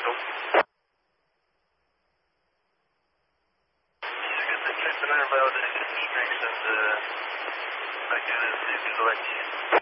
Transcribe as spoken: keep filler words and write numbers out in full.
Echo. You get the trip and about the strength and uh, I can see the light.